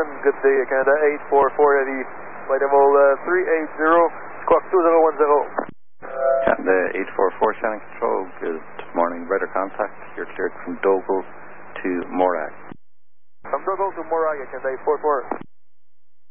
good day, Canada 844 Heavy, flight level 380, squawk 2010. Canada 844 Shannon Control, good morning, radar contact, you're cleared from Dogle to Morag. From Dogle to Morag, Canada 844.